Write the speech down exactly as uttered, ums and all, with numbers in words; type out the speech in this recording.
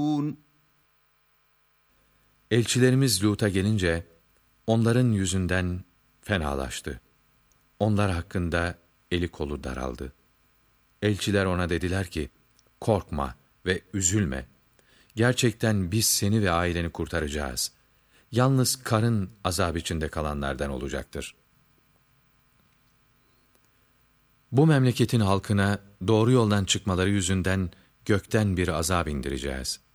Elçilerimiz Lut'a gelince, onların yüzünden fenalaştı. Onlar hakkında eli kolu daraldı. Elçiler ona dediler ki, korkma ve üzülme. Gerçekten biz seni ve aileni kurtaracağız. Yalnız karın azap içinde kalanlardan olacaktır. Bu memleketin halkına doğru yoldan çıkmaları yüzünden gökten bir azap indireceğiz.